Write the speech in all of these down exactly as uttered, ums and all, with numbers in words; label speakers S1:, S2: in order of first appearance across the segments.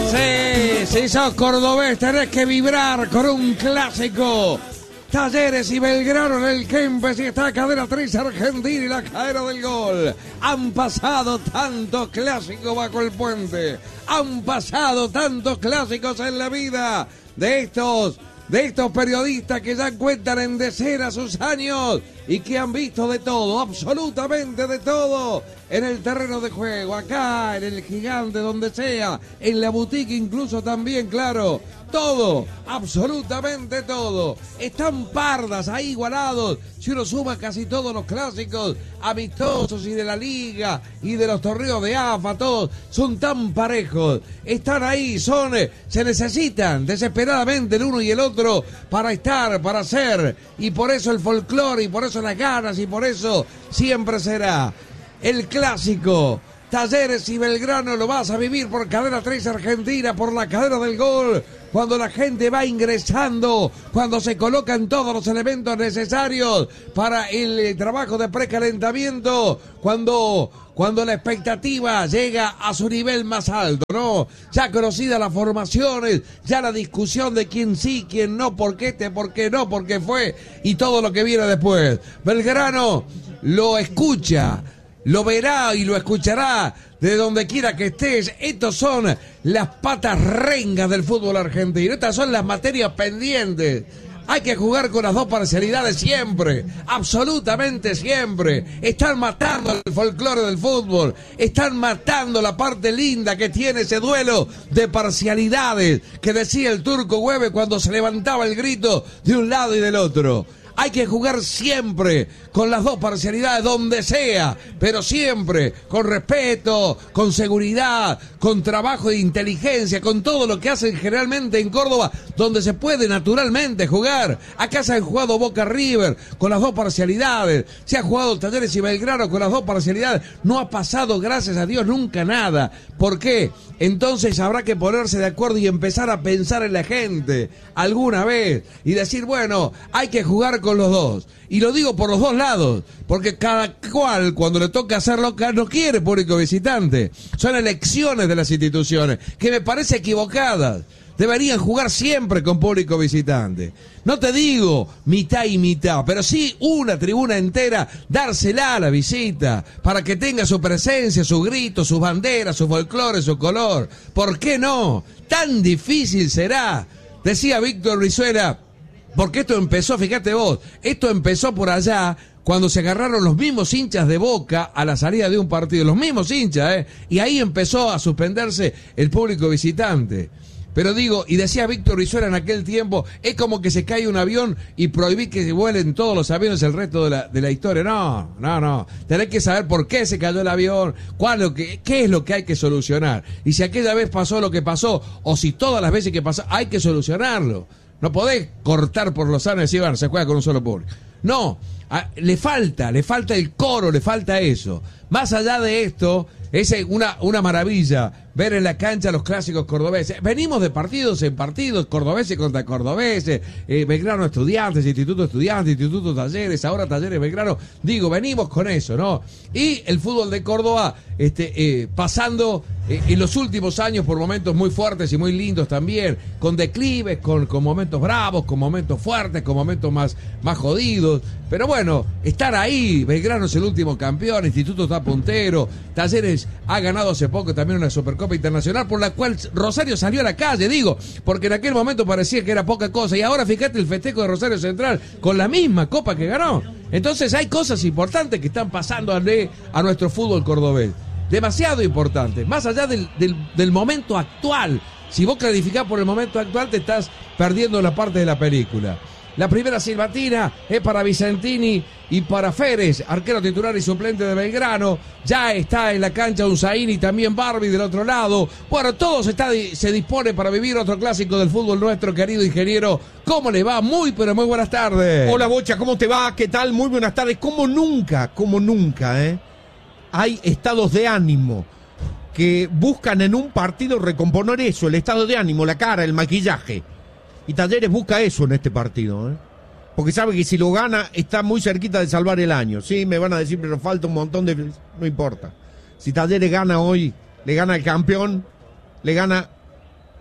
S1: Sí, si sos cordobés tenés que vibrar con un clásico. Talleres y Belgrano en el Kempes y está Cadena tres Argentina y la cadena del gol. Han pasado tantos clásicos bajo el puente. Han pasado tantos clásicos en la vida de estos, de estos periodistas que ya cuentan en decenas sus años y que han visto de todo, absolutamente de todo, en el terreno de juego, acá, en el Gigante, donde sea, en la boutique incluso también, claro. Todo, absolutamente todo. Están pardas ahí igualados. Si uno suma casi todos los clásicos amistosos y de la liga y de los torneos de A F A, todos son tan parejos. Están ahí, son, se necesitan desesperadamente el uno y el otro para estar, para ser. Y por eso el folclore, y por eso las ganas, y por eso siempre será el clásico. Talleres y Belgrano lo vas a vivir por Cadena tres Argentina, por la cadena del gol, cuando la gente va ingresando, cuando se colocan todos los elementos necesarios para el trabajo de precalentamiento, cuando, cuando la expectativa llega a su nivel más alto, ¿no? Ya conocidas las formaciones, ya la discusión de quién sí, quién no, por qué este, por qué no, por qué fue, y todo lo que viene después. Belgrano lo escucha, lo verá y lo escuchará de donde quiera que estés. Estos son las patas rengas del fútbol argentino. Estas son las materias pendientes. Hay que jugar con las dos parcialidades siempre, absolutamente siempre. Están matando el folclore del fútbol, están matando la parte linda que tiene ese duelo de parcialidades que decía el Turco Güeve cuando se levantaba el grito de un lado y del otro. Hay que jugar siempre con las dos parcialidades donde sea, pero siempre con respeto, con seguridad, con trabajo de inteligencia, con todo lo que hacen generalmente en Córdoba, donde se puede naturalmente jugar. Acá se han jugado Boca River con las dos parcialidades, se ha jugado Talleres y Belgrano con las dos parcialidades. No ha pasado, gracias a Dios, nunca nada. ¿Por qué? Entonces habrá que ponerse de acuerdo y empezar a pensar en la gente alguna vez y decir, bueno, hay que jugar con los dos. Y lo digo por los dos lados, porque cada cual cuando le toca hacer local no quiere público visitante. Son elecciones de las instituciones que me parece equivocadas. Deberían jugar siempre con público visitante. No te digo mitad y mitad, pero sí una tribuna entera, dársela a la visita, para que tenga su presencia, su grito, sus banderas, su folclore, su color. ¿Por qué no? Tan difícil será. Decía Víctor Brizuela, porque esto empezó, fíjate vos, esto empezó por allá, cuando se agarraron los mismos hinchas de Boca a la salida de un partido, los mismos hinchas, ¿eh? Y ahí empezó a suspenderse el público visitante. Pero digo, y decía Víctor Brizuela en aquel tiempo, es como que se cae un avión y prohibí que vuelen todos los aviones el resto de la, de la historia. No, no, no. Tenés que saber por qué se cayó el avión, cuál lo que, qué es lo que hay que solucionar. Y si aquella vez pasó lo que pasó, o si todas las veces que pasó, hay que solucionarlo. No podés cortar por los años y decir, bueno, se juega con un solo público. No, a, le falta, le falta el coro, le falta eso. Más allá de esto, es una, una maravilla ver en la cancha los clásicos cordobeses. Venimos de partidos en partidos, cordobeses contra cordobeses, eh, Belgrano Estudiantes, Instituto Estudiantes, Instituto Talleres, ahora Talleres Belgrano. Digo, venimos con eso, ¿no? Y el fútbol de Córdoba este, eh, pasando eh, en los últimos años por momentos muy fuertes y muy lindos también, con declives, con, con momentos bravos, con momentos fuertes, con momentos más, más jodidos. Pero bueno, estar ahí, Belgrano es el último campeón, Instituto está puntero, Talleres ha ganado hace poco también una Supercopa Internacional por la cual Rosario salió a la calle, digo, porque en aquel momento parecía que era poca cosa y ahora fíjate el festejo de Rosario Central con la misma copa que ganó. Entonces hay cosas importantes que están pasando a, a nuestro fútbol cordobés, demasiado importantes, más allá del, del, del momento actual. Si vos clarificás por el momento actual te estás perdiendo la parte de la película. La primera silbatina es para Vicentini y para Férez, arquero titular y suplente de Belgrano. Ya está en la cancha Usain y también Barbie del otro lado. Bueno, todo se, está, se dispone para vivir otro clásico del fútbol nuestro, querido ingeniero. ¿Cómo le va? Muy, pero muy buenas tardes.
S2: Hola, Bocha, ¿cómo te va? ¿Qué tal? Muy buenas tardes. Como nunca, como nunca, ¿eh? Hay estados de ánimo que buscan en un partido recomponer eso, el estado de ánimo, la cara, el maquillaje. Y Talleres busca eso en este partido, ¿eh? Porque sabe que si lo gana está muy cerquita de salvar el año. Sí, me van a decir, pero falta un montón de... No importa. Si Talleres gana hoy, le gana al campeón, le gana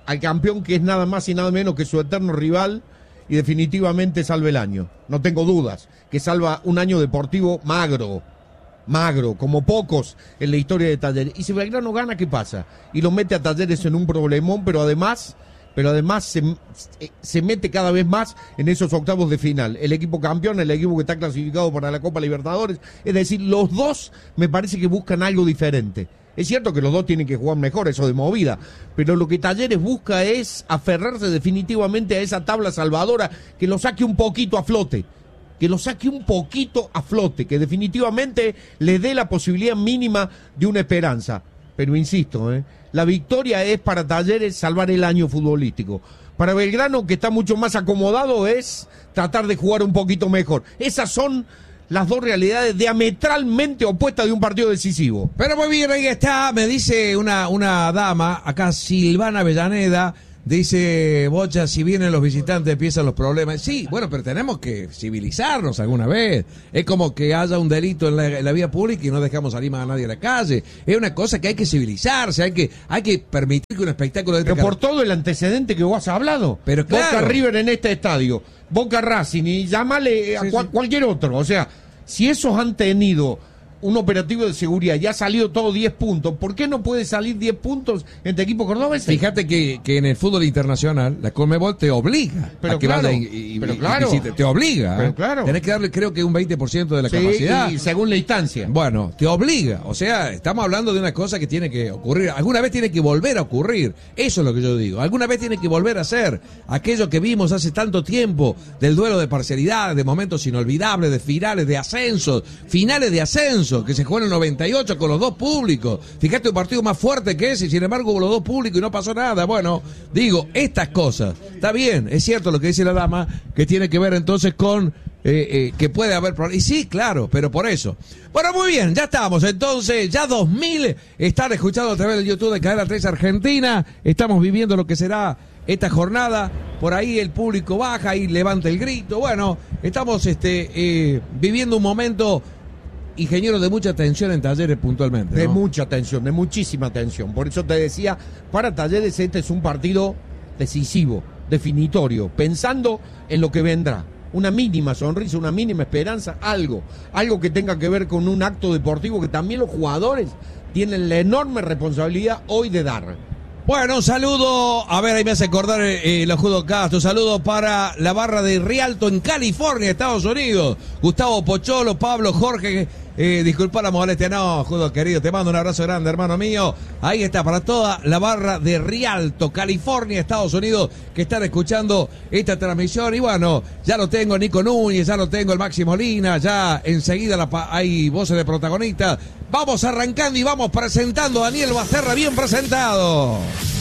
S2: al campeón que es nada más y nada menos que su eterno rival y definitivamente salva el año. No tengo dudas que salva un año deportivo magro, magro, como pocos en la historia de Talleres. Y si Belgrano gana, ¿qué pasa? Y lo mete a Talleres en un problemón, pero además... pero además se, se mete cada vez más en esos octavos de final. El equipo campeón, el equipo que está clasificado para la Copa Libertadores. Es decir, los dos me parece que buscan algo diferente. Es cierto que los dos tienen que jugar mejor, eso de movida, pero lo que Talleres busca es aferrarse definitivamente a esa tabla salvadora que lo saque un poquito a flote. Que lo saque un poquito a flote, que definitivamente le dé la posibilidad mínima de una esperanza. Pero insisto, ¿eh? la victoria es para Talleres salvar el año futbolístico. Para Belgrano, que está mucho más acomodado, es tratar de jugar un poquito mejor. Esas son las dos realidades diametralmente opuestas de un partido decisivo.
S1: Pero muy bien, ahí está, me dice una, una dama, acá Silvana Avellaneda, dice, Bocha, si vienen los visitantes empiezan los problemas. Sí, bueno, pero tenemos que civilizarnos alguna vez. Es como que haya un delito en la, en la vía pública y no dejamos salir más a nadie a la calle. Es una cosa que hay que civilizarse, hay que hay que permitir que un espectáculo de este
S2: Pero por todo el antecedente que vos has hablado.
S1: Pero claro.
S2: Boca River en este estadio, Boca Racing y llámale a sí, cual, sí. cualquier otro. O sea, si esos han tenido un operativo de seguridad, ya ha salido todo diez puntos, ¿por qué no puede salir diez puntos entre equipos cordobeses?
S1: Fíjate que, que en el fútbol internacional la Conmebol te obliga
S2: pero
S1: a que
S2: claro,
S1: vaya y, y,
S2: pero
S1: y,
S2: claro,
S1: y, y te, te obliga.
S2: Pero claro.
S1: Tenés que darle creo que un veinte por ciento de la
S2: sí,
S1: capacidad.
S2: Y según la instancia.
S1: Bueno, te obliga. O sea, estamos hablando de una cosa que tiene que ocurrir. Alguna vez tiene que volver a ocurrir. Eso es lo que yo digo. Alguna vez tiene que volver a ser aquello que vimos hace tanto tiempo del duelo de parcialidad, de momentos inolvidables, de finales de ascensos, finales de ascenso que se juegan en el noventa y ocho con los dos públicos. Fíjate un partido más fuerte que ese y sin embargo hubo los dos públicos y no pasó nada. Bueno, digo, estas cosas. Está bien, es cierto lo que dice la dama, que tiene que ver entonces con eh, eh, que puede haber problemas. Y sí, claro, pero por eso. Bueno, muy bien, ya estamos. Entonces, ya dos mil están escuchando a través del YouTube de Cadena tres Argentina. Estamos viviendo lo que será esta jornada. Por ahí el público baja y levanta el grito. Bueno, estamos este eh, viviendo un momento, ingeniero, de mucha tensión en Talleres puntualmente, ¿no?
S2: De mucha tensión, de muchísima tensión. Por eso te decía, para Talleres este es un partido decisivo, definitorio, pensando en lo que vendrá. Una mínima sonrisa, una mínima esperanza, algo, algo que tenga que ver con un acto deportivo que también los jugadores tienen la enorme responsabilidad hoy de dar.
S1: Bueno, un saludo, a ver, ahí me hace acordar eh, los Judo Castro, un saludo para la barra de Rialto en California, Estados Unidos. Gustavo Pocholo, Pablo, Jorge, eh, disculpa la molestia, no, Judo querido, te mando un abrazo grande, hermano mío. Ahí está, para toda la barra de Rialto, California, Estados Unidos, que están escuchando esta transmisión. Y bueno, ya lo tengo Nico Núñez, ya lo tengo el Máximo Lina, ya enseguida la pa- hay voces de protagonistas. Vamos arrancando y vamos presentando a Daniel Basterra, bien presentado.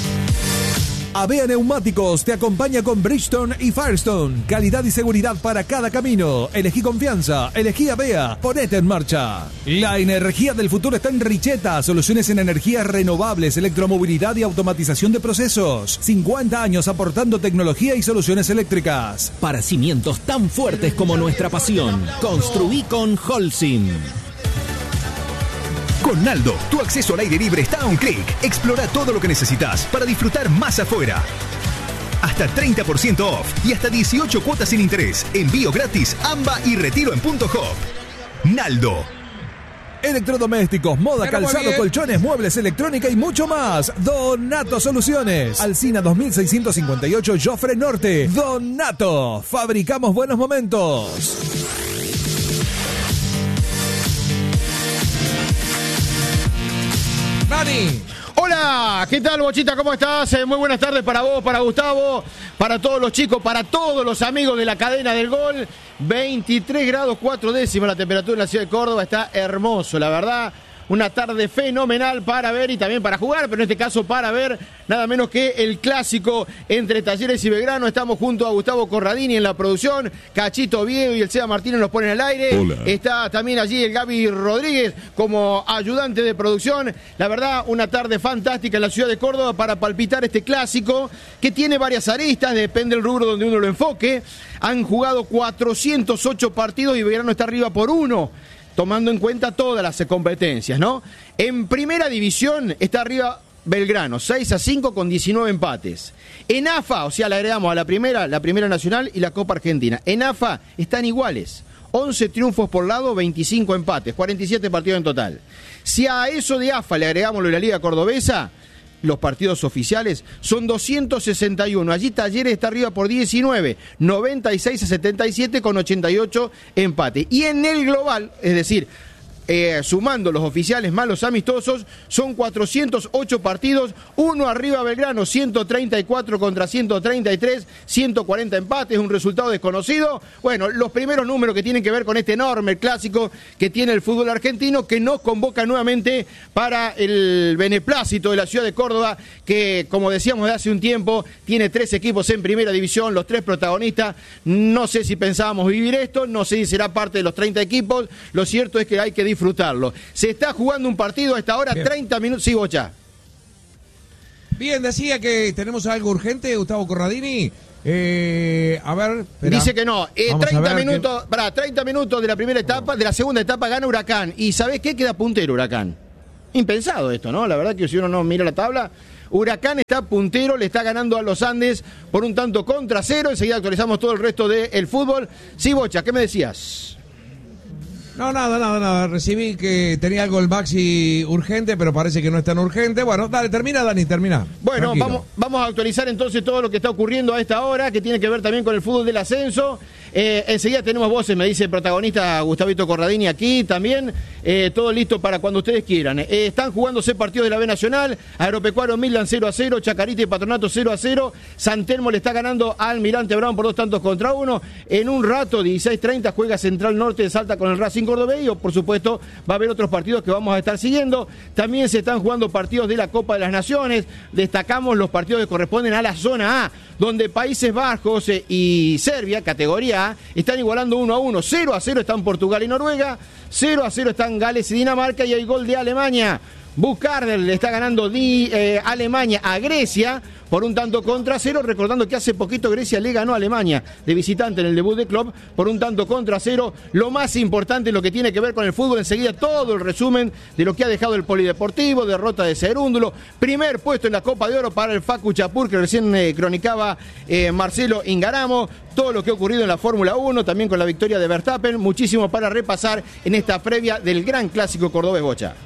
S3: Avea Neumáticos te acompaña con Bridgestone y Firestone. Calidad y seguridad para cada camino. Elegí confianza, elegí Avea. Ponete en marcha. La energía del futuro está en Richeta. Soluciones en energías renovables, electromovilidad y automatización de procesos. cincuenta años aportando tecnología y soluciones eléctricas.
S4: Para cimientos tan fuertes como nuestra pasión. Construí con Holcim.
S5: Con Naldo, tu acceso al aire libre está a un clic. Explora todo lo que necesitas para disfrutar más afuera. Hasta treinta por ciento off y hasta dieciocho cuotas sin interés. Envío gratis, AMBA y retiro en punto hop. Naldo.
S3: Electrodomésticos, moda,
S1: Pero
S3: calzado, colchones, muebles, electrónica y mucho más. Donato Soluciones. Alsina dos mil seiscientos cincuenta y ocho, Jofre Norte. Donato. Fabricamos buenos momentos.
S1: Dani.
S6: Hola, ¿qué tal, Bochita? ¿Cómo estás? Eh, muy buenas tardes para vos, para Gustavo, para todos los chicos, para todos los amigos de la cadena del gol. veintitrés grados cuatro décimas la temperatura en la ciudad de Córdoba, está hermoso, la verdad. Una tarde fenomenal para ver y también para jugar, pero en este caso para ver nada menos que el clásico entre Talleres y Belgrano. Estamos junto a Gustavo Corradini en la producción, Cachito Viego y el Seba Martínez nos ponen al aire. Hola. Está también allí el Gaby Rodríguez como ayudante de producción. La verdad, una tarde fantástica en la ciudad de Córdoba para palpitar este clásico que tiene varias aristas, depende del rubro donde uno lo enfoque. Han jugado cuatrocientos ocho partidos y Belgrano está arriba por uno, tomando en cuenta todas las competencias, ¿no? En primera división está arriba Belgrano, seis a cinco con diecinueve empates. En A F A, o sea, le agregamos a la primera, la primera nacional y la Copa Argentina. En A F A están iguales. once triunfos por lado, veinticinco empates, cuarenta y siete partidos en total. Si a eso de A F A le agregamos lo de la Liga Cordobesa, los partidos oficiales son doscientos sesenta y uno. Allí Talleres está arriba por diecinueve, noventa y seis a setenta y siete con ochenta y ocho empates. Y en el global, es decir, Eh, sumando los oficiales más los amistosos, son cuatrocientos ocho partidos, uno arriba Belgrano, ciento treinta y cuatro contra ciento treinta y tres, ciento cuarenta empates, un resultado desconocido. Bueno, los primeros números que tienen que ver con este enorme clásico que tiene el fútbol argentino, que nos convoca nuevamente para el beneplácito de la ciudad de Córdoba, que, como decíamos de hace un tiempo, tiene tres equipos en primera división, los tres protagonistas. No sé si pensábamos vivir esto, no sé si será parte de los treinta equipos, lo cierto es que hay que disfrutarlo. Se está jugando un partido a esta hora, bien. treinta minutos. Sí, Bocha.
S1: Bien, decía que tenemos algo urgente, Gustavo Corradini. Eh, a ver. Espera.
S6: Dice que no. Eh, treinta minutos, que... para treinta minutos de la primera etapa, de la segunda etapa gana Huracán. ¿Y sabés qué? Queda puntero Huracán. Impensado esto, ¿no? La verdad que si uno no mira la tabla, Huracán está puntero, le está ganando a los Andes por un tanto contra cero. Enseguida actualizamos todo el resto del fútbol. Sí, Bocha, ¿qué me decías?
S1: No, nada, nada, nada. Recibí que tenía algo el Maxi urgente, pero parece que no es tan urgente. Bueno, dale, termina, Dani, termina.
S6: Bueno, vamos, vamos a actualizar entonces todo lo que está ocurriendo a esta hora, que tiene que ver también con el fútbol del ascenso. Eh, enseguida tenemos voces, me dice el protagonista Gustavito Corradini aquí también. Eh, todo listo para cuando ustedes quieran. Eh, están jugándose partidos de la B Nacional. Agropecuario Midland cero a cero, Chacarita y Patronato cero a cero. San Telmo le está ganando al Almirante Brown por dos tantos contra uno. En un rato, dieciséis treinta, juega Central Norte de Salta con el Racing Cordobés y por supuesto va a haber otros partidos que vamos a estar siguiendo. También se están jugando partidos de la Copa de las Naciones. Destacamos los partidos que corresponden a la zona A, donde Países Bajos y Serbia, categoría A, están igualando uno a uno. cero a cero están Portugal y Noruega, cero a cero están Gales y Dinamarca, y hay gol de Alemania. Bukarder le está ganando di, eh, Alemania a Grecia por un tanto contra cero, recordando que hace poquito Grecia le ganó a Alemania de visitante en el debut de club por un tanto contra cero. Lo más importante, lo que tiene que ver con el fútbol, enseguida todo el resumen de lo que ha dejado el Polideportivo, derrota de Cerúndulo, primer puesto en la Copa de Oro para el Facu Chapur, que recién eh, cronicaba eh, Marcelo Ingaramo, todo lo que ha ocurrido en la Fórmula uno, también con la victoria de Verstappen, muchísimo para repasar en esta previa del gran clásico cordobés, Bocha.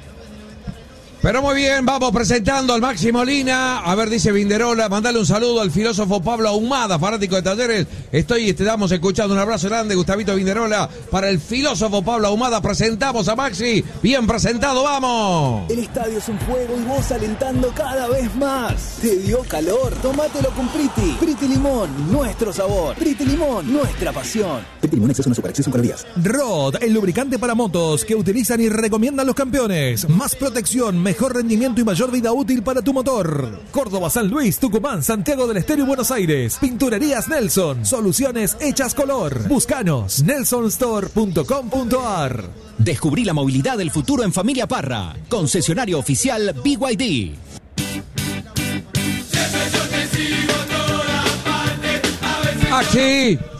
S1: Pero muy bien, vamos presentando al Maxi Molina. A ver, dice Vinderola, mandale un saludo al filósofo Pablo Ahumada, fanático de Talleres. Estoy, te damos escuchando. Un abrazo grande, Gustavito Vinderola, para el filósofo Pablo Ahumada. Presentamos a Maxi. Bien presentado, vamos.
S7: El estadio es un juego y vos alentando cada vez más. ¿Te dio calor? Tómatelo con Priti. Priti Limón, nuestro sabor. Priti Limón, nuestra pasión. Priti Limón exceso no super exceso en calorías.
S3: Rod, el lubricante para motos que utilizan y recomiendan los campeones. Más protección, mejor rendimiento y mayor vida útil para tu motor. Córdoba, San Luis, Tucumán, Santiago del Estero y Buenos Aires. Pinturerías Nelson. Soluciones hechas color. Búscanos. nelson store punto com punto a r.
S4: Descubrí la movilidad del futuro en Familia Parra. Concesionario oficial B Y D.
S1: Maxi.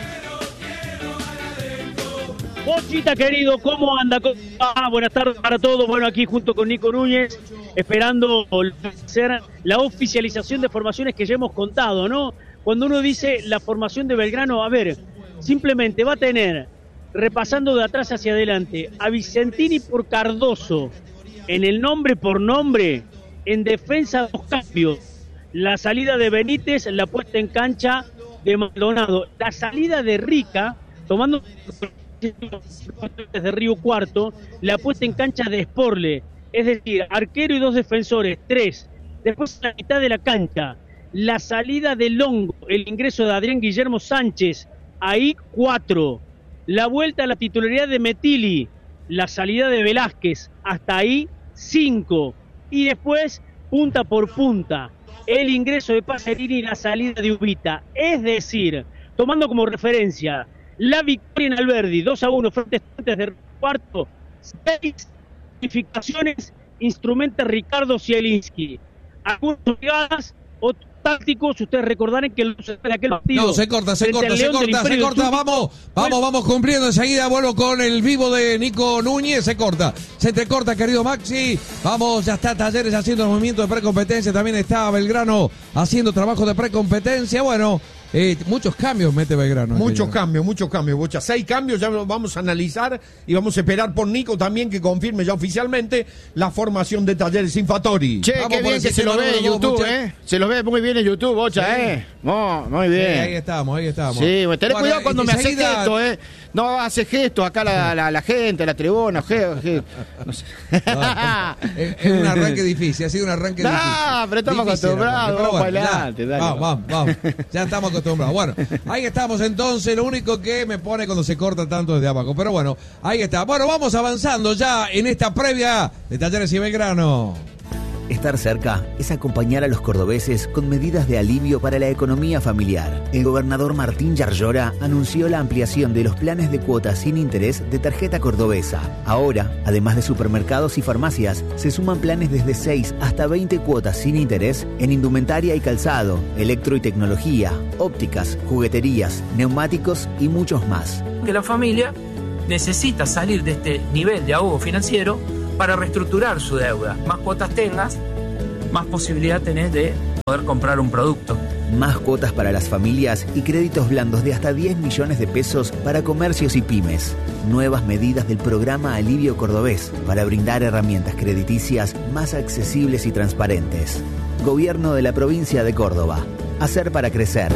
S8: Bochita querido, ¿cómo anda? Ah, buenas tardes para todos. Bueno, aquí junto con Nico Núñez, esperando hacer la oficialización de formaciones que ya hemos contado, ¿no? Cuando uno dice la formación de Belgrano, a ver, simplemente va a tener, repasando de atrás hacia adelante, a Vicentini por Cardoso, en el nombre por nombre, en defensa dos cambios, la salida de Benítez, la puesta en cancha de Maldonado, la salida de Rica, tomando desde Río Cuarto, la puesta en cancha de Sporle, es decir, arquero y dos defensores, tres. Después la mitad de la cancha, la salida de Longo, el ingreso de Adrián Guillermo Sánchez, ahí cuatro. La vuelta a la titularidad de Metili, la salida de Velázquez, hasta ahí cinco. Y después, punta por punta, el ingreso de Pacerini y la salida de Ubita. Es decir, tomando como referencia la victoria en Alberdi, dos a uno frente a Estudiantes de Cuarto, seis modificaciones, instrumenta Ricardo Zielinski. Algunas jugadas, otras tácticos, ustedes recordarán que en aquel partido.
S1: No, se corta, se corta, se corta, se corta. Vamos, vamos, vamos cumpliendo enseguida. Vuelvo con el vivo de Nico Núñez. Se corta, se entrecorta, querido Maxi. Vamos, ya está Talleres haciendo el movimiento de precompetencia. También está Belgrano haciendo trabajo de precompetencia. Bueno, eh, muchos cambios mete Belgrano.
S2: Muchos cambios, muchos cambios, Bocha. Seis cambios, ya lo vamos a analizar y vamos a esperar por Nico también que confirme ya oficialmente la formación de Talleres Infatori.
S6: Che,
S1: vamos
S6: qué bien que se lo ve en YouTube,
S1: dos,
S6: ¿eh? Se lo ve muy bien en YouTube, Bocha,
S1: sí.
S6: ¿eh? No, muy bien.
S1: Sí, ahí estamos, ahí estamos.
S6: Sí, tenés
S1: bueno,
S6: cuidado cuando me hace
S1: enseguida...
S6: gestos, ¿eh? No hace gestos acá la, la, la gente, la tribuna, ge, ge, no sé.
S1: No, es, es un arranque difícil, ha sido un arranque
S6: No,
S1: difícil.
S6: pero estamos
S1: Difícil,
S6: acostumbrados,
S1: pero
S6: vamos
S1: bueno,
S6: para adelante,
S1: ya,
S6: dale,
S1: vamos, vamos, vamos, ya estamos acostumbrados. Bueno, ahí estamos entonces, lo único que me pone cuando se corta tanto desde abajo, pero bueno, ahí está. Bueno, vamos avanzando ya en esta previa de Talleres y Belgrano.
S9: Estar cerca es acompañar a los cordobeses con medidas de alivio para la economía familiar. El gobernador Martín Yarlora anunció la ampliación de los planes de cuotas sin interés de tarjeta cordobesa. Ahora, además de supermercados y farmacias, se suman planes desde seis hasta veinte cuotas sin interés en indumentaria y calzado, electro y tecnología, ópticas, jugueterías, neumáticos y muchos más.
S10: Que la familia necesita salir de este nivel de ahogo financiero para reestructurar su deuda. Más cuotas tengas, más posibilidad tenés de poder comprar un producto.
S9: Más cuotas para las familias y créditos blandos de hasta diez millones de pesos para comercios y pymes. Nuevas medidas del programa Alivio Cordobés para brindar herramientas crediticias más accesibles y transparentes. Gobierno de la provincia de Córdoba. Hacer para crecer.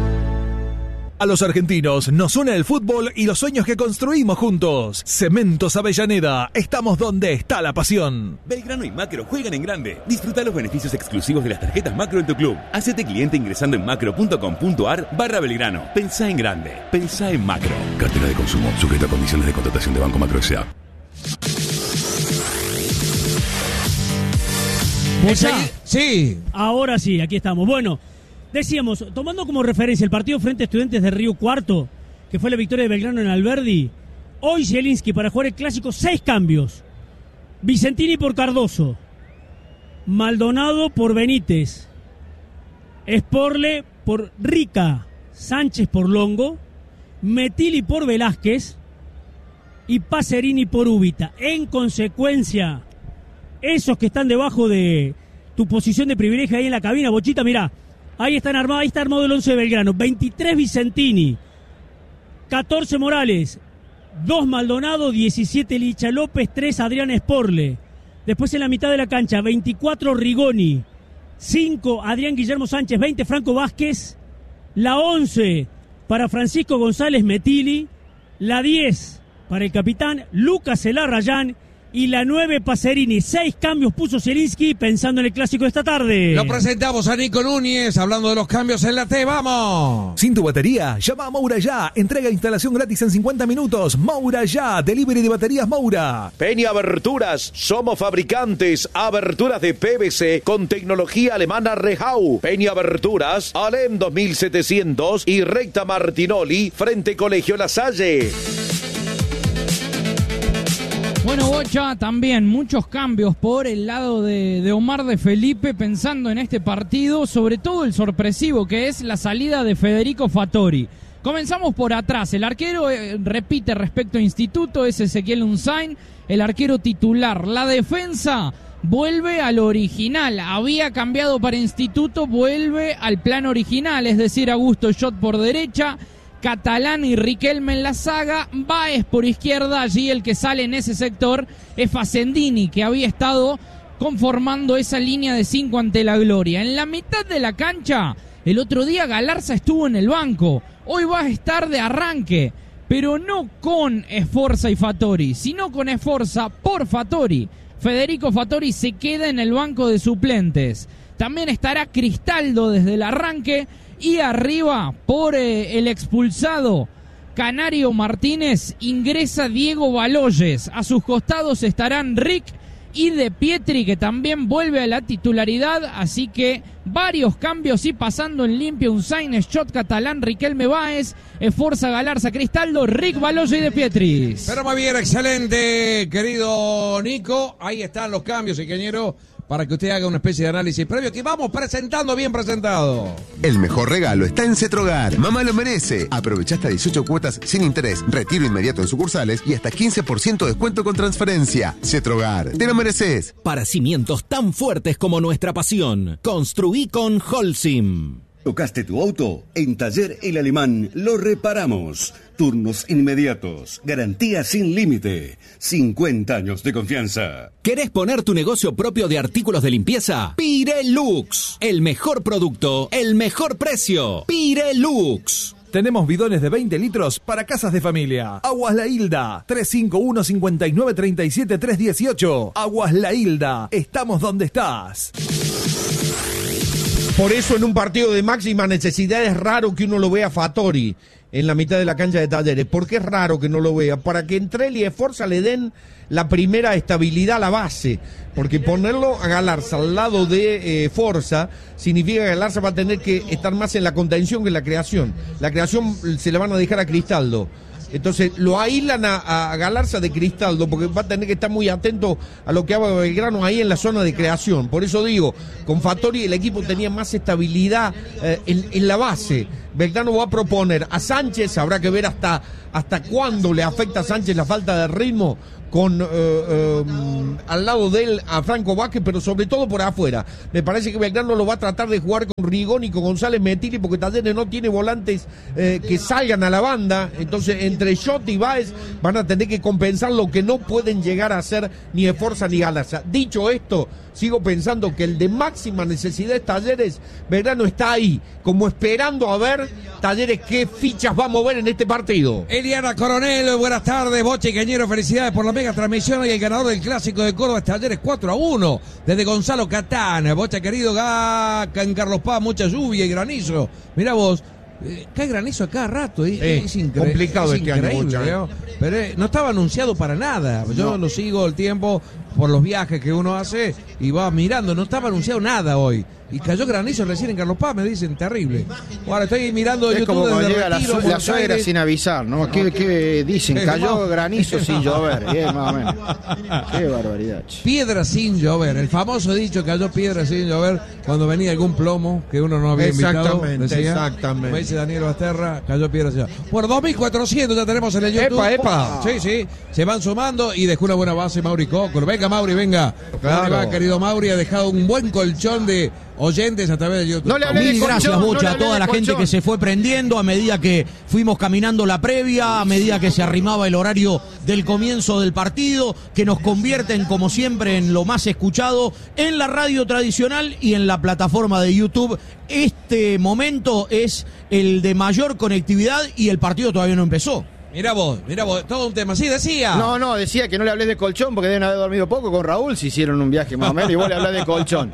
S3: A los argentinos nos une el fútbol y los sueños que construimos juntos. Cementos Avellaneda, estamos donde está la pasión.
S11: Belgrano y Macro juegan en grande. Disfruta los beneficios exclusivos de las tarjetas Macro en tu club. Hacete cliente ingresando en macro.com.ar barra Belgrano. Pensá en grande. Pensá en Macro.
S12: Cartera de consumo. Sujeta a condiciones de contratación de Banco Macro S A.
S1: Sí.
S13: Ahora sí, aquí estamos. Bueno, decíamos, tomando como referencia el partido frente a Estudiantes de Río Cuarto, que fue la victoria de Belgrano en Alberdi, hoy Zielinski para jugar el clásico, seis cambios. Vicentini por Cardoso, Maldonado por Benítez, Sporle por Rica, Sánchez por Longo, Metili por Velázquez y Pacerini por Ubita. En consecuencia, esos que están debajo de tu posición de privilegio ahí en la cabina, Bochita, mirá, ahí están armados, ahí está armado el once de Belgrano. veintitrés Vicentini, catorce Morales, dos Maldonado, diecisiete Licha López, tres Adrián Sporle. Después en la mitad de la cancha, veinticuatro Rigoni, cinco Adrián Guillermo Sánchez, veinte Franco Vázquez, la once para Francisco González Metili, la diez para el capitán Lucas Elarrayán y la nueve Pacerini. Seis cambios puso Zielinski pensando en el clásico de esta tarde.
S1: Lo presentamos a Nico Núñez hablando de los cambios en la T. ¡Vamos!
S3: Sin tu batería, llama a Moura Ya. Entrega e instalación gratis en cincuenta minutos. Moura Ya. Delivery de baterías Moura.
S14: Peña Aberturas. Somos fabricantes. Aberturas de P V C con tecnología alemana Rehau. Peña Aberturas. Alem dos mil setecientos y Recta Martinoli frente Colegio La Salle.
S15: Bueno, Bocha, también muchos cambios por el lado de, de Omar de Felipe pensando en este partido, sobre todo el sorpresivo que es la salida de Federico Fattori. Comenzamos por atrás, el arquero eh, repite respecto a Instituto, es Ezequiel Unzain, el arquero titular. La defensa vuelve al original, había cambiado para Instituto, vuelve al plan original, es decir, Augusto Schott por derecha, Catalán y Riquelme en la saga, Báez por izquierda, allí el que sale en ese sector es Facendini, que había estado conformando esa línea de cinco ante la Gloria. En la mitad de la cancha, el otro día Galarza estuvo en el banco, hoy va a estar de arranque, pero no con Esforza y Fattori, sino con Esforza por Fattori. Federico Fattori se queda en el banco de suplentes. También estará Cristaldo desde el arranque. Y arriba, por eh, el expulsado Canario Martínez, ingresa Diego Baloyes. A sus costados estarán Rick y De Pietri, que también vuelve a la titularidad. Así que varios cambios y pasando en limpio: Unzain, Schott, Catalán, Riquelme, Báez, Esforza, Galarza, Cristaldo, Rick, Baloyes y De Pietris.
S1: Pero muy bien, excelente, querido Nico. Ahí están los cambios, ingeniero, para que usted haga una especie de análisis previo que vamos presentando bien presentado.
S16: El mejor regalo está en Cetrogar. Mamá lo merece. Aprovecha hasta dieciocho cuotas sin interés, retiro inmediato en sucursales y hasta quince por ciento de descuento con transferencia. Cetrogar, te lo mereces.
S4: Para cimientos tan fuertes como nuestra pasión, construí con Holcim.
S17: ¿Tocaste tu auto? En Taller El Alemán lo reparamos. Turnos inmediatos, garantía sin límite, cincuenta años de confianza.
S4: ¿Querés poner tu negocio propio de artículos de limpieza? Pirelux, el mejor producto, el mejor precio. Pirelux.
S3: Tenemos bidones de veinte litros para casas de familia. Aguas La Hilda, tres cinco uno, cinco nueve tres siete, tres uno ocho. Aguas La Hilda, estamos donde estás.
S2: Por eso en un partido de máxima necesidad es raro que uno lo vea a Fattori en la mitad de la cancha de Talleres. ¿Por qué es raro que no lo vea? Para que Entrelli y Esforza le den la primera estabilidad a la base. Porque ponerlo a Galarza al lado de eh, Forza significa que Galarza va a tener que estar más en la contención que en la creación. La creación se la van a dejar a Cristaldo. Entonces lo aíslan a, a Galarza de Cristaldo porque va a tener que estar muy atento a lo que haga Belgrano ahí en la zona de creación. Por eso digo, con Fattori el equipo tenía más estabilidad eh, en, en la base. Belgrano va a proponer a Sánchez, habrá que ver hasta, hasta cuándo le afecta a Sánchez la falta de ritmo con eh, eh, al lado de él a Franco Vázquez, pero sobre todo por afuera. Me parece que Belgrano lo va a tratar de jugar con Rigón y con González Metilli porque Talleres no tiene volantes eh, que salgan a la banda. Entonces entre Shot y Báez van a tener que compensar lo que no pueden llegar a hacer ni Esforza ni Galarza. Dicho esto, sigo pensando que el de máxima necesidad es Talleres. Belgrano está ahí, como esperando a ver Talleres qué fichas va a mover en este partido.
S1: Eliana Coronel, buenas tardes, Boche y Cañero, felicidades por la mega transmisión y el ganador del clásico de Córdoba es Talleres cuatro a uno, desde Gonzalo Catán. Boche querido, acá en Carlos Paz, mucha lluvia y granizo. Mirá vos, eh, cae granizo a cada rato, eh,
S2: eh,
S1: es incre-
S2: complicado
S1: es
S2: este año,
S1: increíble,
S2: Bocha,
S1: ¿no? Pero eh, no estaba anunciado para nada. Yo
S6: No.
S1: lo sigo el tiempo por los viajes que uno hace y va mirando, no estaba anunciado nada hoy. Y cayó granizo recién en Carlos Paz, me dicen, terrible. Ahora estoy mirando
S6: Es
S1: YouTube
S6: como cuando
S1: desde
S6: llega la,
S1: Retiro,
S6: su- la
S1: Buenos
S6: suegra
S1: Aires.
S6: sin avisar, ¿no? ¿Qué, qué dicen?
S1: Eh,
S6: Cayó
S1: no.
S6: granizo sin llover. Bien, más o menos. Qué barbaridad. che.
S1: Piedra sin llover, el famoso dicho cayó piedra sin llover cuando venía algún plomo que uno no había invitado.
S2: Exactamente,
S1: decía,
S2: exactamente.
S1: como dice Daniel Basterra, cayó piedra sin llover. Por dos mil cuatrocientos ya tenemos en el YouTube.
S2: Epa, epa.
S1: Sí, sí, se van sumando y dejó una buena base Mauri Cócolo. Venga, Mauri, venga.
S2: Claro.
S1: ¿Cómo le va, querido Mauri? Ha dejado un buen colchón de oyentes a través de YouTube.
S6: No le hablé de
S18: Mil
S6: colchón,
S18: gracias,
S6: no
S18: Bocha,
S6: le
S18: a
S6: hablé
S18: toda
S6: de
S18: la gente
S6: colchón.
S18: que se fue prendiendo a medida que fuimos caminando la previa, a medida que se arrimaba el horario del comienzo del partido, que nos convierten, como siempre, en lo más escuchado en la radio tradicional y en la plataforma de YouTube. Este momento es el de mayor conectividad y el partido todavía no empezó.
S1: Mira vos, mira vos, todo un tema. Sí, decía.
S6: No, no, decía que no le hablé de colchón porque deben haber dormido poco con Raúl si hicieron un viaje más o menos y vos le hablás de colchón.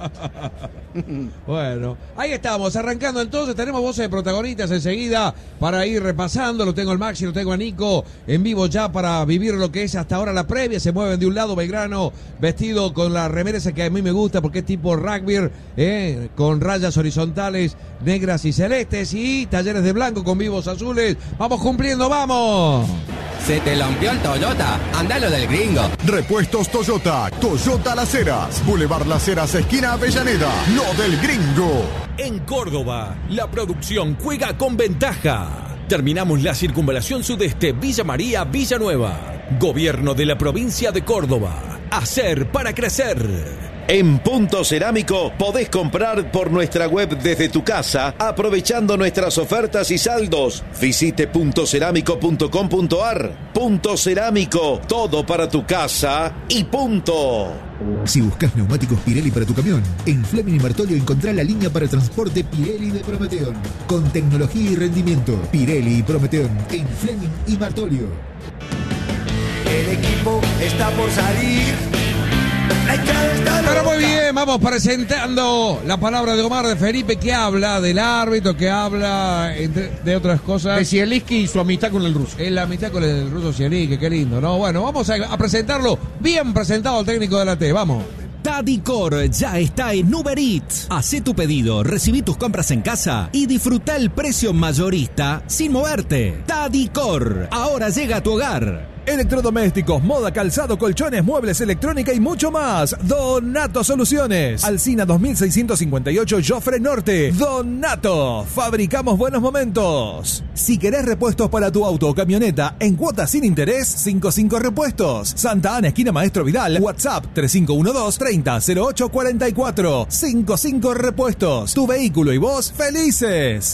S1: Bueno, ahí estamos, arrancando entonces, tenemos voces de protagonistas enseguida para ir repasando, lo tengo al Maxi, lo tengo a Nico en vivo ya para vivir lo que es hasta ahora la previa, se mueven de un lado Belgrano vestido con la remera esa que a mí me gusta porque es tipo rugby, eh, con rayas horizontales negras y celestes y Talleres de blanco con vivos azules, vamos cumpliendo, vamos.
S19: Se te lampió el Toyota, andalo del gringo.
S20: Repuestos Toyota, Toyota Las Heras, Boulevard Las Heras, esquina Avellaneda, lo del gringo.
S21: En Córdoba, la producción juega con ventaja. Terminamos la circunvalación sudeste Villa María, Villanueva. Gobierno de la provincia de Córdoba. Hacer para crecer.
S14: En Punto Cerámico podés comprar por nuestra web desde tu casa, aprovechando nuestras ofertas y saldos. Visite punto cerámico punto com punto ar. Punto Cerámico, todo para tu casa y punto.
S22: Si buscas neumáticos Pirelli para tu camión, en Fleming y Martolio encontrá la línea para transporte Pirelli de Prometeon. Con tecnología y rendimiento, Pirelli y Prometeon en Fleming y Martolio.
S23: El equipo está por salir.
S1: Pero muy bien, vamos presentando la palabra de Omar de Felipe que habla del árbitro, que habla entre, de otras cosas.
S2: De Zielinski y su amistad con el ruso.
S1: Es la amistad con el ruso Zielinski, qué lindo, ¿no? Bueno, vamos a, a presentarlo bien presentado al técnico de la T, vamos.
S4: Tadicor ya está en Uber Eats. Hacé tu pedido, recibí tus compras en casa y disfruta el precio mayorista sin moverte. Tadicor, ahora llega a tu hogar.
S3: electrodomésticos, moda, calzado, colchones, muebles, electrónica y mucho más. Donato Soluciones. Alsina dos mil seiscientos cincuenta y ocho, Jofre Norte. Donato. Fabricamos buenos momentos. Si querés repuestos para tu auto o camioneta en cuotas sin interés, cincuenta y cinco Repuestos. Santa Ana, esquina Maestro Vidal. WhatsApp tres cinco uno dos, treinta, cero ocho cuarenta y cuatro. cincuenta y cinco Repuestos. Tu vehículo y vos felices.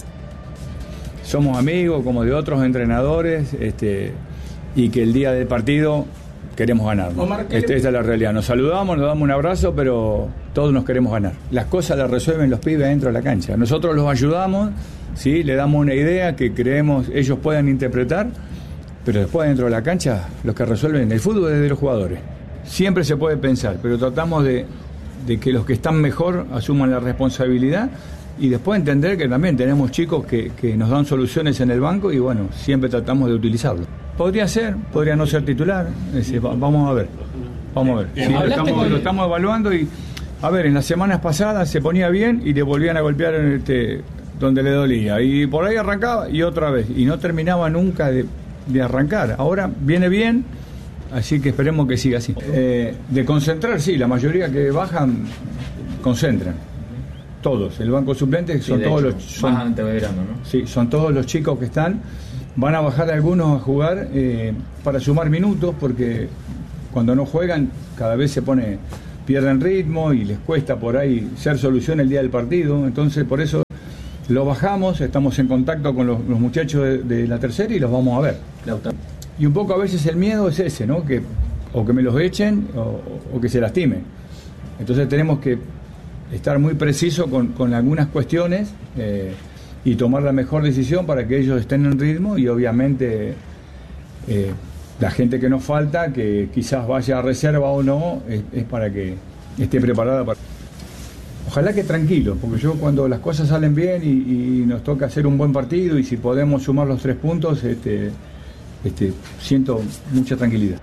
S5: Somos amigos como de otros entrenadores, este, y que el día del partido queremos ganar. Este, esta es la realidad. Nos saludamos, nos damos un abrazo, pero todos nos queremos ganar. Las cosas las resuelven los pibes dentro de la cancha. Nosotros los ayudamos, ¿sí? Le damos una idea que creemos ellos puedan interpretar, pero después dentro de la cancha los que resuelven el fútbol es de los jugadores. Siempre se puede pensar, pero tratamos de, de que los que están mejor asuman la responsabilidad. Y después entender que también tenemos chicos que, que nos dan soluciones en el banco y bueno, siempre tratamos de utilizarlo. Podría ser, podría no ser titular, es decir, vamos a ver, vamos a ver. Sí, lo, estamos, lo estamos evaluando y, a ver, en las semanas pasadas se ponía bien y le volvían a golpear este, donde le dolía. Y por ahí arrancaba y otra vez, y no terminaba nunca de, de arrancar. Ahora viene bien, así que esperemos que siga así. Eh, de concentrar, sí, la mayoría que bajan, concentran. Todos, el banco suplente son sí, todos hecho, los son, más antes de verano, ¿no? Sí, son todos los chicos que están, van a bajar algunos a jugar eh, para sumar minutos, porque cuando no juegan cada vez se pone, pierden ritmo y les cuesta por ahí ser solución el día del partido, entonces por eso lo bajamos, estamos en contacto con los, los muchachos de, de la tercera y los vamos a ver. Y un poco a veces el miedo es ese, ¿no? Que o que me los echen o, o que se lastimen. Entonces tenemos que estar muy preciso con, con algunas cuestiones eh, y tomar la mejor decisión para que ellos estén en ritmo y obviamente eh, la gente que nos falta, que quizás vaya a reserva o no, es, es para que esté preparada para... Ojalá que tranquilo, porque yo cuando las cosas salen bien y, y nos toca hacer un buen partido y si podemos sumar los tres puntos, este, este, siento mucha tranquilidad.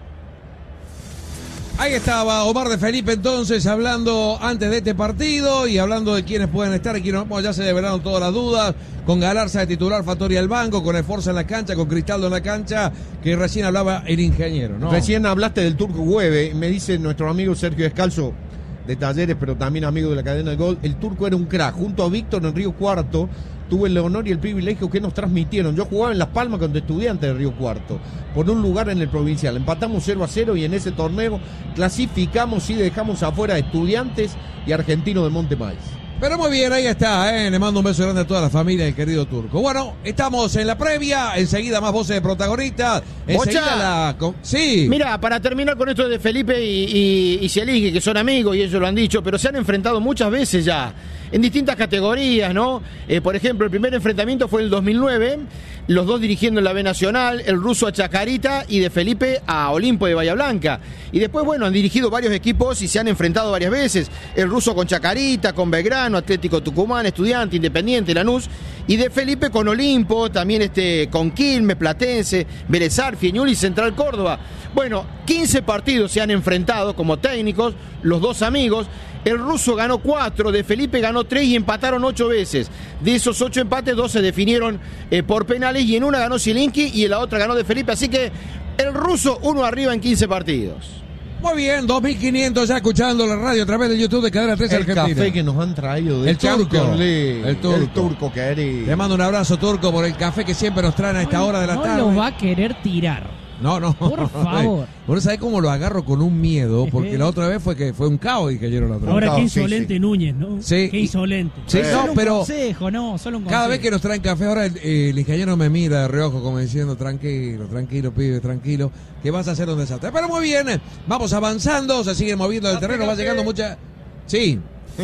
S1: Ahí estaba Omar de Felipe entonces hablando antes de este partido y hablando de quiénes pueden estar y quiénes no. Ya se develaron todas las dudas, con Galarza de titular, Fattori al banco, con Esforza en la cancha, con Cristaldo en la cancha, que recién hablaba el ingeniero, ¿no?
S2: Recién hablaste del Turco Güeve, me dice nuestro amigo Sergio Descalzo, de Talleres, pero también amigo de la cadena del Gol. El Turco era un crack, junto a Víctor en Río Cuarto. Tuve el honor y el privilegio que nos transmitieron. Yo jugaba en Las Palmas con Estudiantes de Río Cuarto, por un lugar en el provincial. Empatamos cero a cero y en ese torneo clasificamos y dejamos afuera a Estudiantes y Argentino de Monte Maíz.
S1: Pero muy bien, ahí está, ¿eh? Le mando un beso grande a toda la familia del querido Turco. Bueno, estamos en la previa, enseguida más voces de protagonistas. Enseguida la... Sí.
S6: Mira, para terminar con esto de Felipe y, y, y Zielinski, que son amigos y ellos lo han dicho, pero se han enfrentado muchas veces ya, en distintas categorías, ¿no? Eh, por ejemplo, el primer enfrentamiento fue en el dos mil nueve, los dos dirigiendo en la B Nacional, el ruso a Chacarita y de Felipe a Olimpo de Bahía Blanca. Y después, bueno, han dirigido varios equipos y se han enfrentado varias veces. El ruso con Chacarita, con Belgrano, Atlético Tucumán, Estudiante, Independiente, Lanús. Y de Felipe con Olimpo, también este, con Quilmes, Platense, Vélez Sarsfield, Ñublense y Central Córdoba. Bueno, quince partidos se han enfrentado como técnicos, los dos amigos. El ruso ganó cuatro, de Felipe ganó tres y empataron ocho veces. De esos ocho empates, dos se definieron eh, por penales y en una ganó Zielinski y en la otra ganó de Felipe. Así que el ruso uno arriba en quince partidos.
S1: Muy bien, dos mil quinientos ya escuchando la radio a través de YouTube de Cadena tres Argentina.
S2: El café que nos han traído de
S1: el turco,
S2: el turco,
S1: el turco
S2: querido.
S1: Le mando un abrazo, Turco, por el café que siempre nos traen a esta hora de la
S15: no
S1: tarde.
S15: No lo va a querer tirar.
S1: No, no.
S15: Por favor.
S1: Bueno, ¿sabés cómo lo agarro con un miedo? Porque la otra vez fue que fue un caos y cayeron la otra vez.
S13: Ahora qué insolente sí, sí. Núñez, ¿no?
S1: Sí.
S13: Qué insolente.
S1: Sí,
S13: eh.
S1: no,
S13: solo
S1: pero
S13: un consejo, no, solo un consejo.
S1: Cada vez que nos traen café, ahora el, el ingeniero me mira de reojo como diciendo, tranquilo, tranquilo, pibe, tranquilo, que vas a hacer un desastre. Pero muy bien, vamos avanzando, se sigue moviendo el terreno, va llegando mucha... Sí.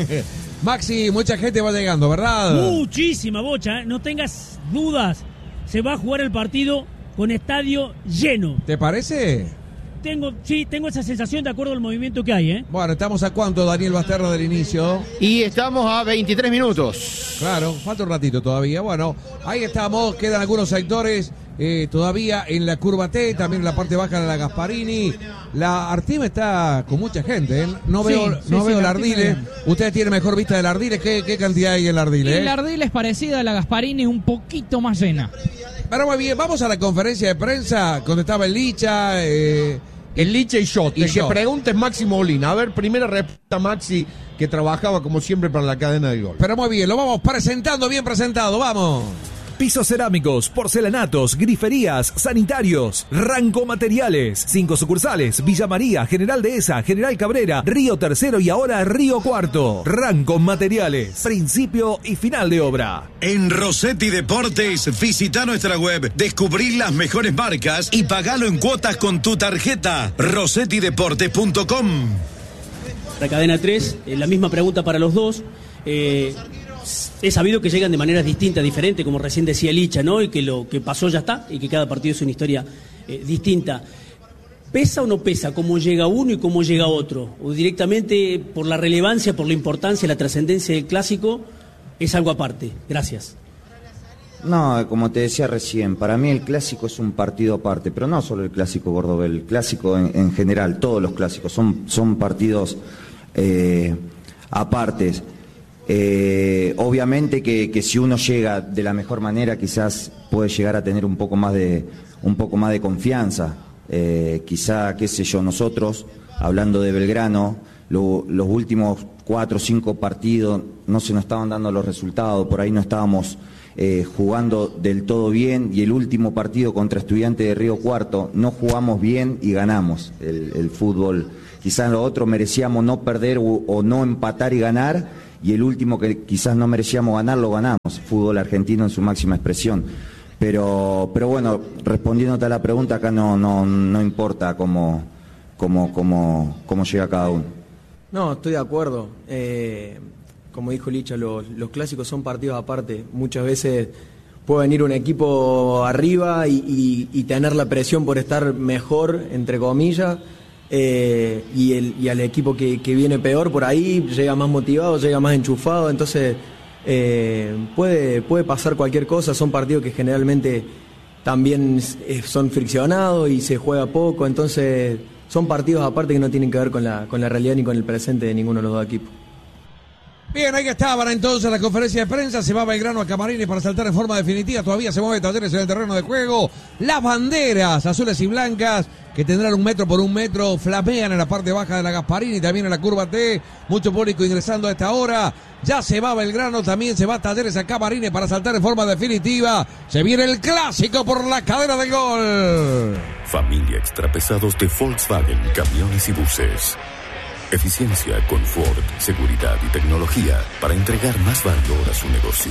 S1: Maxi, mucha gente va llegando, ¿verdad?
S13: Muchísima bocha, ¿eh? No tengas dudas. Se va a jugar el partido con estadio lleno.
S1: ¿Te parece?
S13: Tengo, sí, tengo esa sensación de acuerdo al movimiento que hay, ¿eh?
S1: Bueno, ¿estamos a cuánto, Daniel Basterra, del inicio?
S6: Y estamos a veintitrés minutos.
S1: Claro, falta un ratito todavía. Bueno, ahí estamos, quedan algunos sectores eh, todavía en la curva T, también en la parte baja de la Gasparini. La Artime está con mucha gente, ¿eh? No veo, sí, no sí, veo sí, la Ardile. Ustedes tienen mejor vista del Ardile. ¿Qué, qué cantidad hay en la Ardile?
S15: Eh? La Ardile es parecida a la Gasparini, un poquito más llena.
S1: Pero muy bien, vamos a la conferencia de prensa donde estaba el Licha. Eh,
S2: el Licha y yo.
S1: Y
S2: el
S1: yo.
S2: que pregunte es Maxi Molina. A ver, primera respuesta, Maxi, que trabajaba como siempre para la cadena del gol.
S1: Pero muy bien, lo vamos presentando, bien presentado, vamos.
S3: Pisos cerámicos, porcelanatos, griferías, sanitarios, Ranco Materiales. Cinco sucursales: Villa María, General Dehesa, General Cabrera, Río Tercero y ahora Río Cuarto. Ranco Materiales, principio y final de obra.
S7: En Rossetti Deportes, visita nuestra web, descubrí las mejores marcas y pagalo en cuotas con tu tarjeta. rossetti deportes punto com.
S8: La cadena tres, eh, la misma pregunta para los dos. Eh, He sabido que llegan de maneras distintas, diferentes, como recién decía Licha, ¿no? Y que lo que pasó ya está, y que cada partido es una historia eh, distinta. ¿Pesa o no pesa cómo llega uno y cómo llega otro? ¿O directamente por la relevancia, por la importancia, la trascendencia del clásico, es algo aparte? Gracias.
S10: No, como te decía recién, para mí el clásico es un partido aparte, pero no solo el clásico Cordobés, el clásico en, en general, todos los clásicos son, son partidos eh, apartes. Eh, obviamente que, que si uno llega de la mejor manera quizás puede llegar a tener un poco más de un poco más de confianza, eh, quizá, qué sé yo, nosotros hablando de Belgrano, lo, los últimos cuatro o cinco partidos no se nos estaban dando los resultados, por ahí no estábamos eh, jugando del todo bien, y el último partido contra Estudiantes de Río Cuarto no jugamos bien y ganamos el, el fútbol. Quizás los otros merecíamos no perder o, o no empatar y ganar, y el último que quizás no merecíamos ganar, lo ganamos. Fútbol argentino en su máxima expresión. Pero, pero bueno, respondiéndote a la pregunta, acá no, no, no importa cómo, cómo, cómo, cómo llega cada uno.
S24: No, estoy de acuerdo. Eh, como dijo Licha, los, los clásicos son partidos aparte. Muchas veces puede venir un equipo arriba y, y, y tener la presión por estar mejor, entre comillas. Eh, y, el, y al equipo que, que viene peor por ahí llega más motivado, llega más enchufado, entonces eh, puede, puede pasar cualquier cosa. Son partidos que generalmente también eh, son friccionados y se juega poco, entonces son partidos aparte que no tienen que ver con la, con la realidad ni con el presente de ninguno de los dos equipos.
S1: Bien, ahí estaban entonces la conferencia de prensa. Se va Belgrano a Camarines para saltar en forma definitiva. Todavía se mueve Talleres en el terreno de juego. Las banderas azules y blancas, que tendrán un metro por un metro, flamean en la parte baja de la Gasparini y también en la curva T. Mucho público ingresando a esta hora. Ya se va Belgrano, también se va Talleres a Camarines para saltar en forma definitiva. Se viene el clásico por la cadena del gol.
S12: Familia Extrapesados de Volkswagen, camiones y buses. Eficiencia, confort, seguridad y tecnología para entregar más valor a su negocio.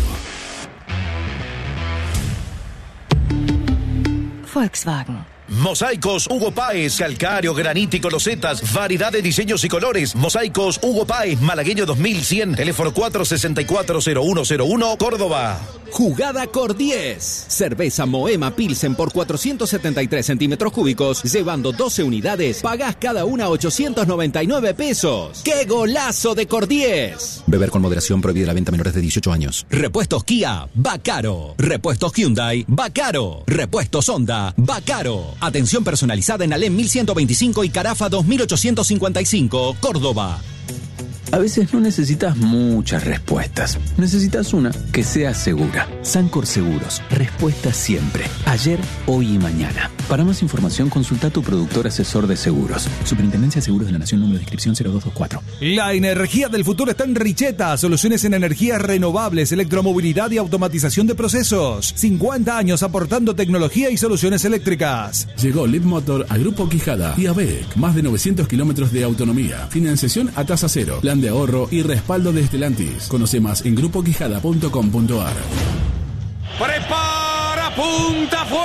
S25: Volkswagen.
S7: Mosaicos Hugo Páez, calcáreo, granítico, losetas, variedad de diseños y colores. Mosaicos Hugo Páez, Malagueño dos mil cien, teléfono cuatro seis cuatro cero uno cero uno, Córdoba.
S4: Jugada Cordiez. Cerveza Moema Pilsen por cuatrocientos setenta y tres centímetros cúbicos, llevando doce unidades, pagás cada una ochocientos noventa y nueve pesos. ¡Qué golazo de Cordiez!
S26: Beber con moderación, prohibida la venta a menores de dieciocho años.
S4: Repuestos Kia, va caro. Repuestos Hyundai, va caro. Repuestos Honda, va caro. Atención personalizada en Alem mil ciento veinticinco y Carafa dos mil ochocientos cincuenta y cinco, Córdoba.
S27: A veces no necesitas muchas respuestas. Necesitas una que sea segura. Sancor Seguros. Respuesta siempre. Ayer, hoy y mañana. Para más información, consulta a tu productor asesor de seguros. Superintendencia de Seguros de la Nación, número de inscripción cero dos dos cuatro.
S3: La energía del futuro está en Richeta. Soluciones en energías renovables, electromovilidad y automatización de procesos. cincuenta años aportando tecnología y soluciones eléctricas.
S28: Llegó Lead Motor a Grupo Quijada y A B E C. Más de novecientos kilómetros de autonomía. Financiación a tasa cero. Plan de ahorro y respaldo de Stellantis. Conoce más en grupo quijada punto com punto a r.
S1: Prepara, punta, fue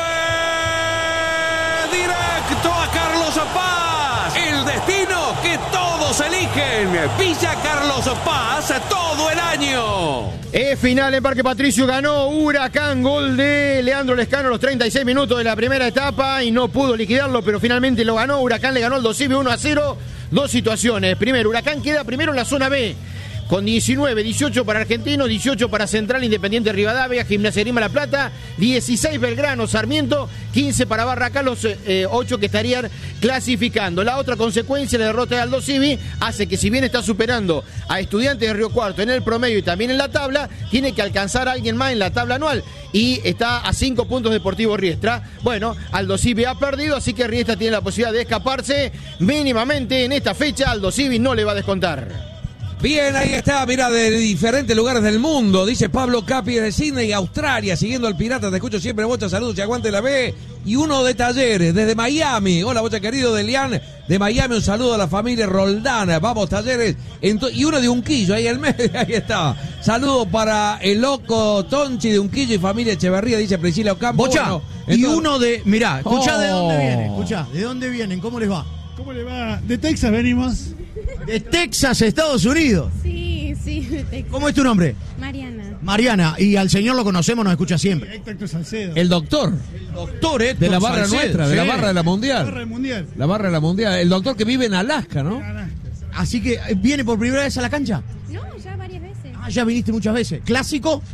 S1: directo a Carlos Paz. El destino que todos eligen. Villa Carlos Paz todo el año.
S6: Es final en Parque Patricio, ganó Huracán, gol de Leandro Lescano a los treinta y seis minutos de la primera etapa y no pudo liquidarlo, pero finalmente lo ganó. Huracán le ganó al Dosivi uno a cero. Dos situaciones. Primero, Huracán queda primero en la zona B con diecinueve, dieciocho para Argentinos, dieciocho para Central, Independiente Rivadavia, Gimnasia de Grima La Plata, dieciséis Belgrano, Sarmiento, quince para Barracas, los eh, ocho que estarían clasificando. La otra consecuencia, la derrota de Aldo Civi, hace que si bien está superando a Estudiantes de Río Cuarto en el promedio y también en la tabla, tiene que alcanzar a alguien más en la tabla anual y está a cinco puntos Deportivo Riestra. Bueno, Aldo Civi ha perdido, así que Riestra tiene la posibilidad de escaparse mínimamente en esta fecha. Aldo Civi no le va a descontar.
S1: Bien, ahí está, mira, de diferentes lugares del mundo, dice Pablo Capi de Sydney, Australia, siguiendo al Pirata, te escucho siempre, Bocha, saludos, y aguante la B, y uno de Talleres, desde Miami, hola Bocha querido, de Lian, de Miami, un saludo a la familia Roldana, vamos Talleres, y uno de Unquillo, ahí el medio, ahí está, saludo para el loco Tonchi de Unquillo y familia Echeverría, dice Priscila Ocampo.
S9: Bocha,
S1: bueno,
S9: y
S1: entonces...
S9: uno de, mirá, escuchá
S1: oh.
S9: de dónde viene, escuchá, de dónde vienen, ¿cómo les va?
S11: ¿Cómo le va? De Texas venimos.
S9: De Texas, Estados Unidos.
S16: Sí, sí, de Texas.
S9: ¿Cómo es tu nombre?
S16: Mariana.
S9: Mariana, y al señor lo conocemos, nos escucha siempre.
S11: Héctor Salcedo.
S1: El doctor.
S9: El doctor, Héctor
S1: De la barra
S9: Salcedo,
S1: nuestra, de
S9: sí.
S1: la barra de la mundial.
S11: La barra del mundial.
S1: La barra de la mundial. El doctor que vive en Alaska, ¿no?
S9: Así que, ¿viene por primera vez a la cancha?
S16: No, ya varias veces.
S9: Ah, ya viniste muchas veces. ¿Clásico?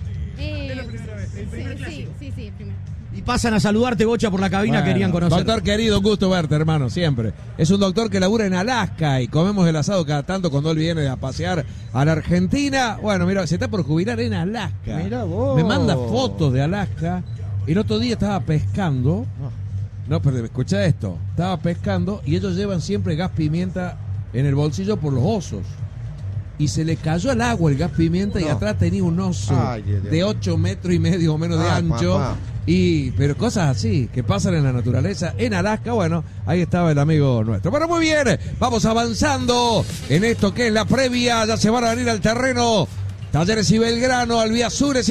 S16: Eh, es la primera vez. Sí, sí, sí, sí, primero.
S9: Y pasan a saludarte, Bocha, por la cabina,
S1: Bueno,
S9: querían conocer.
S1: Doctor querido, un gusto verte, hermano, siempre. Es un doctor que labura en Alaska y comemos el asado cada tanto cuando él viene a pasear a la Argentina. Bueno, mira, se está por jubilar en Alaska.
S6: Mirá vos.
S1: Me manda fotos de Alaska. El otro día estaba pescando. No, pero escucha esto. Estaba pescando y ellos llevan siempre gas pimienta en el bolsillo por los osos. Y se le cayó al agua el gas pimienta no. y atrás tenía un oso Ay, de ocho metros y medio o menos ah, de ancho. Papá. Y, pero cosas así que pasan en la naturaleza, en Alaska, bueno, ahí estaba el amigo nuestro. Bueno, muy bien, vamos avanzando en esto que es la previa, ya se van a venir al terreno Talleres y Belgrano, Albiazures y